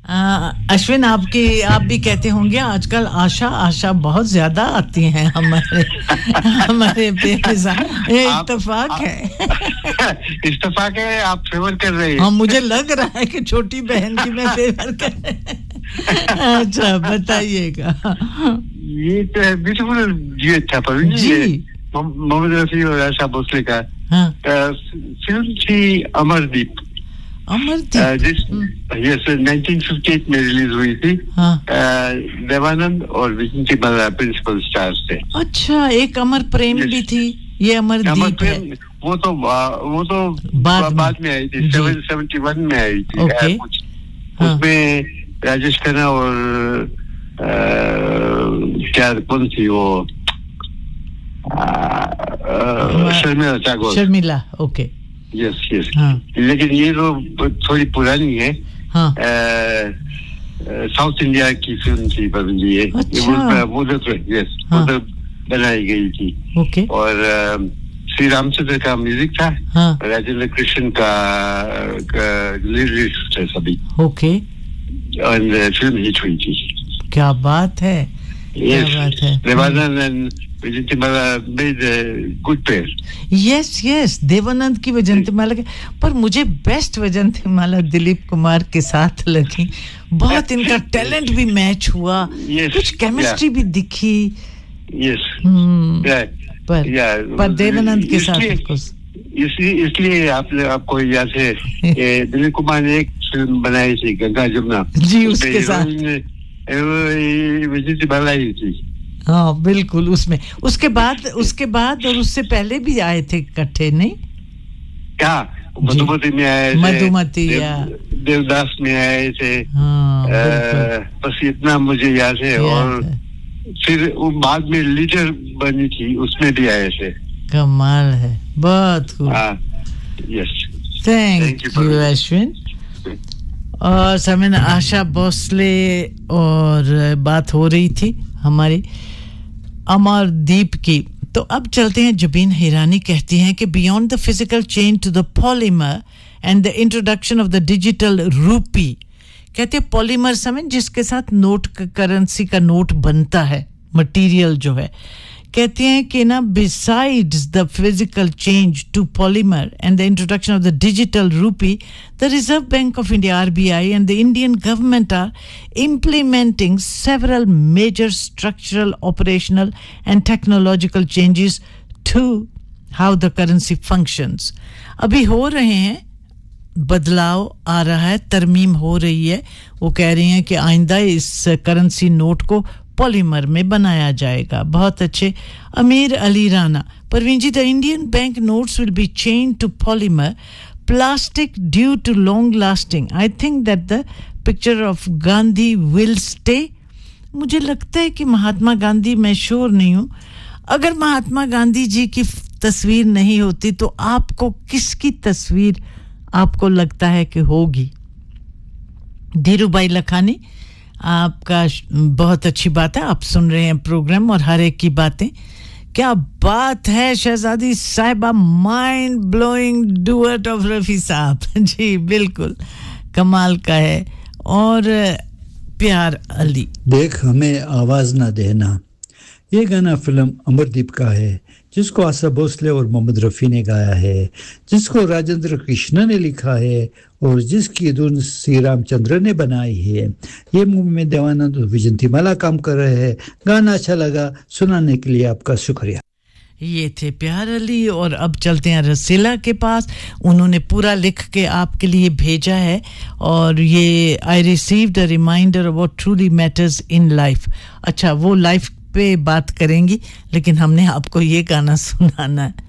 अश्विन आप भी कहते होंगे आजकल आशा बहुत ज्यादा आती हैं हमारे बेमिसाल। ये इत्तेफाक है आप फेवर कर रहे हैं। हाँ मुझे लग रहा है कि छोटी बहन की मैं फेवर कर अच्छा बताइएगा। ये तो बिल्कुल जी अच्छा परवीन जी मोहम्मद रफी और आशा भोसले का फिल्म थी अमरदीप। अमरदीप यस 1958 में रिलीज हुई थी। देवानंद और विजंती माला प्रिंसिपल स्टार्स थे। अच्छा एक अमर प्रेम भी थी। ये अमरदीप है वो तो बाद में आई थी 71 में आई थी। उसमें राजेश खन्ना और क्या कौन थी वो शर्मिला ओके यस लेकिन ये तो थोड़ी पुरानी है। साउथ इंडिया की फिल्म थी परवीन जी। ये बनाई गई थी। ओके और श्री रामचंद्र का म्यूजिक था। राजेंद्र कृष्ण का लिरिक्स थे सभी। ओके और फिल्म हिट हुई थी। क्या बात है क्या बात है। Devanand and विजंती Mala made a good pair. Yes, Devanand की विजंती माला पर मुझे बेस्ट विजंती माला दिलीप कुमार के साथ लगी। बहुत इनका टैलेंट भी मैच हुआ। कुछ केमिस्ट्री भी दिखी। पर देवानंद के साथ इसलिए आपको याद है दिलीप कुमार ने एक फिल्म बनाई थी गंगा जमुना जी उसके साथ विजंती माला ही थी। हाँ बिल्कुल उसके बाद और उससे पहले भी आए थे इकट्ठे नहीं क्या मधुमती में आए थे। मधुमती देवदास में आए थे। बस इतना मुझे याद है। और फिर बाद में लीडर बनी थी उसमें भी आए थे। कमाल है बहुत खूब। Yes thank you Ashwin. और समय आशा भोसले और बात हो रही थी हमारी अमरदीप की। तो अब चलते हैं। जुबीन हिरानी कहती हैं कि beyond the physical change to the polymer and the introduction of the digital रूपी। कहते हैं पॉलीमर समय जिसके साथ नोट करेंसी का नोट बनता है मटेरियल जो है। कहते हैं कि ना besides the physical change to polymer and the introduction of the digital rupee, the Reserve Bank of India RBI and the Indian government are implementing several major structural, operational and technological changes to how the currency functions. अभी हो रहे हैं बदलाव आ रहा है तरमीम हो रही है। वो कह रही हैं कि आइंदा इस करेंसी नोट को पॉलीमर में बनाया जाएगा। बहुत अच्छे। अमीर Ali Rana Parveen ji the Indian bank notes will be change to polymer plastic due to long lasting. I think that the picture of Gandhi will stay. मुझे लगता है कि महात्मा गांधी मैं श्योर नहीं हूँ। अगर महात्मा गांधी जी की तस्वीर नहीं होती तो आपको किसकी तस्वीर आपको लगता है कि होगी? धीरूभाई लखानी आपका बहुत अच्छी बात है। आप सुन रहे हैं प्रोग्राम और हर एक की बातें। क्या बात है शहजादी साहिबा mind blowing duet of Rafi साहब। जी बिल्कुल कमाल का है। और प्यार अली देख हमें आवाज ना देना। ये गाना फिल्म अमरदीप का है जिसको आशा भोसले और मोहम्मद रफ़ी ने गाया है, जिसको राजेंद्र कृष्ण ने लिखा है और जिसकी धुन श्री रामचंद्र ने बनाई है। ये मूवी में देवानंद और विजंती माला काम कर रहे हैं। गाना अच्छा लगा, सुनाने के लिए आपका शुक्रिया। ये थे प्यार अली। और अब चलते हैं रसीला के पास। उन्होंने पूरा लिख के आपके लिए भेजा है और ये I received a reminder of what truly matters in life. अच्छा वो लाइफ पे बात करेंगी लेकिन हमने आपको ये गाना सुनाना है।